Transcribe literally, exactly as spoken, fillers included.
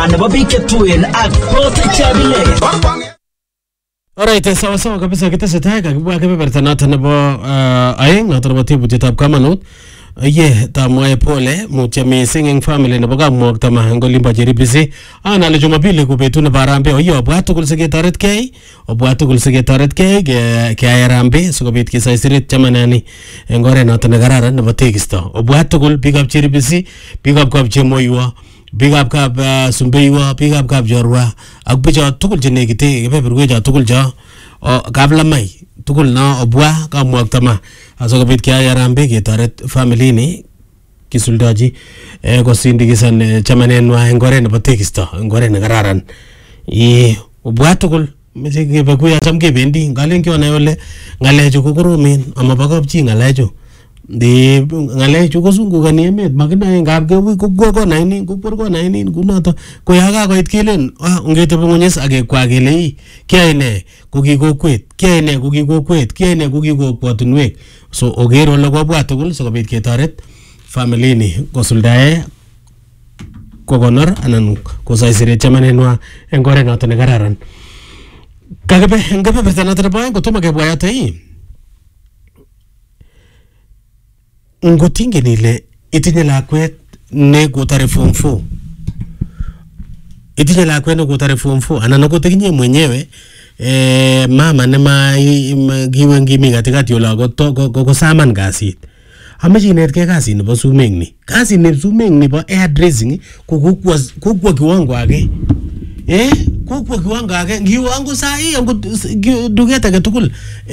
nebo biik che tuen ak Port Chabile. Alright, sawa sawa kabisa kitesetai kakibwa kebeberta noton nebo aeng noton nebo tebutietab kamanut. Ye tamwae pole mutya mising eng family nebo kamwokta ma eng olimbo Cheribisi. Ana le Jumapili ko betut nebo Harambee. Oyo obwa tugul siketoretkei, obwa tugul siketoretkei keai Harambee sikobit kesaisirit chamanani eng oret noton nekararan nebo tekisto. Obwa tugul biikab Cheribisi, biikab Kapchemoiwo, biikab Kap Sumbeiwo, biikab Kap Jorwa ak bicho tugul che nekite kebeberwecho tugul cho Kaplamai tugul no obwa kamwokta ma asikobit keai Harambee ketoret family ni kisuldaji eh, kosindikisan chamanenwa eng oret nebo tekisto eng oret nekararan. I obwa tugul meche kebekuya cham kebendi ngalen kyonai ole ngalechu ko koromen amabo kapchi ngalechu. Di ngalechu kosungukani emet makinae ngap kewi kokwo kona ini kokwo kona ini kunoto ko yaga koit kelen ah ungetebe ngonyes akekwa kele ii kiyae ne kokikokwet kiyae ne kokikokwet kiyae ne kokikokwatunwek. So oger ole kobwa tugul sikobit ketoret family ni kosuldae kokonor anan kosaisire chamanenwa eng oret noto nekararan. Kakebe eng kebeberta noto nebo aeng kotomo kebwa yoto ii ngotingen ile itinye lakwet ne kotare form four, itinye lakwet ne kotare form four anan akot ikinye mwenyewe eh, mama nema kiwe ngimi katikati yola kosaman kasit ameche inetkei kasit nebo sumek ni. Kasit nebo sumek ni bo hairdressing ko kokwo kiwango age. Eh kokwo kiwango age kiwango saa hii duket age tugul